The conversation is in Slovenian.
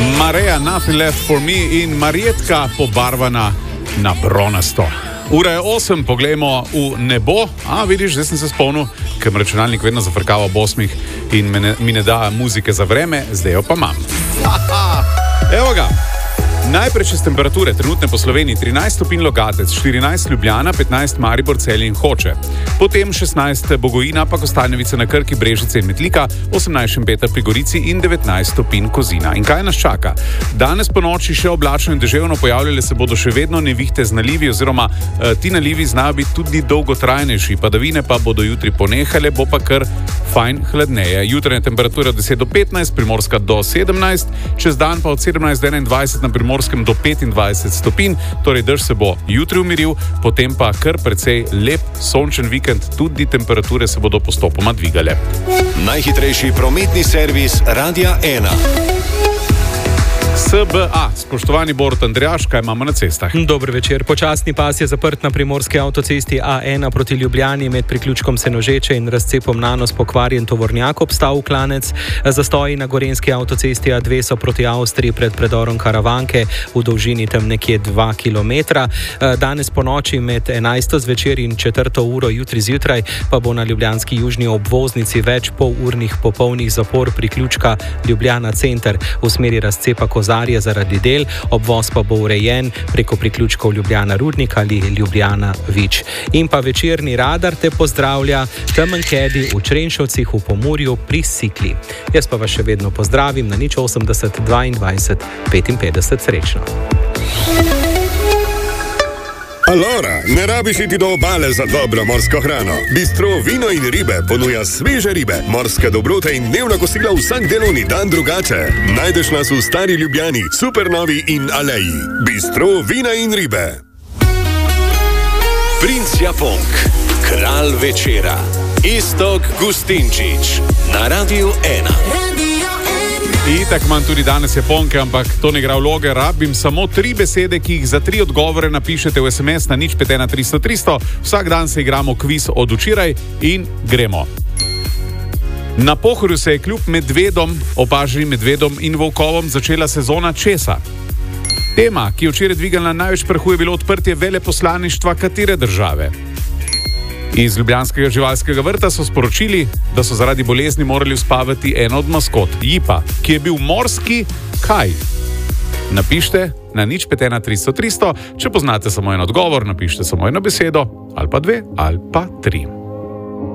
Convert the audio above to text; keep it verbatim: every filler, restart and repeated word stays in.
Mareja, Nothing Left for Me in Marjetka pobarvana na bronasto. Ura je osem, poglejmo v nebo. A, vidiš, zdaj sem se spomnil, ker računalnik vedno zafrkava ob osmih in me ne, mi ne da muzike za vreme, zdaj jo pa imam. Evo ga. Najprej čez temperature, trenutne po Sloveniji trinajst stopinj Logatec, štirinajst Ljubljana, petnajst Maribor, Celje in Hoče. Potem šestnajst Bogojina, pa Kostanjevica na Krki, Brežice in Metlika, osemnajst Šempeter pri Gorici in devetnajst stopinj Kozina. In kaj nas čaka? Danes po noči še oblačno in deževno, pojavljale se bodo še vedno nevihte z nalivi oziroma eh, ti nalivi znajo biti tudi dolgotrajnejši, padavine pa bodo jutri ponehale, bo pa kar fajn hladneje. Jutranja temperatura deset do petnajst, Primorska do sedemnajst, čez dan pa od sedemnajst do enaindvajset na Primorskem do petindvajset stopinj, torej dež se bo jutri umiril, potem pa kar precej lep sončen vikend, tudi temperature se bodo postopoma dvigale. Najhitrejši prometni servis Radia ena. S B A, spoštovani Borut Andrejaš, kaj imamo na cestah? Dober večer. Počasni pas je zaprt na primorski avtocesti A ena proti Ljubljani med priključkom Senožeče in razcepom Nanos pokvarjen tovornjak obstal klanec. Zastoji na gorenski avtocesti A dve so proti Avstriji pred predorom Karavanke v dolžini tam nekje dva kilometra. Danes po noči med enajsto zvečer in četrto uro jutri zjutraj pa bo na ljubljanski južni obvoznici več polurnih popolnih zapor priključka Ljubljana center v smeri razcepa Kozarje zaradi del, obvoz pa bo urejen preko priključkov Ljubljana Rudnik ali Ljubljana Vič. In pa večerni radar te pozdravlja temen kedi v Črenšovcih v Pomurju pri Sikli. Jaz pa vas še vedno pozdravim na nič osemdeset dvaindvajset petinpetdeset. Srečno. Alora, ne rabiš iti do obale za dobro morsko hrano. Bistro Vino in ribe ponuja sveže ribe, morske dobrote in dnevna kosila vsak delovni dan drugače. Najdeš nas v Stari Ljubljani, Supernovi in Aleji. Bistro Vina in ribe. Princ Japonk, kralj večera, Iztok Gustinčič na Radiu ena. Itak imam tudi danes Japonke, ampak to ne igra vloge. Rabim samo tri besede, ki jih za tri odgovore napišete v es em es na nič pet ena tristo tristo. Vsak dan se igramo kviz od včeraj in gremo. Na Pohorju se je kljub medvedom, opaženim medvedom in volkovom začela sezona česa. Tema, ki je včeraj dvigala največ prahu, je bilo odprtje veleposlaništva katere države. Iz ljubljanskega živalskega vrta so sporočili, da so zaradi bolezni morali uspavati eno od maskot, Jipa, ki je bil morski kaj. Napište na nič pet ena tristo tristo, če poznate samo en odgovor, napište samo eno besedo, ali pa dve, ali pa tri.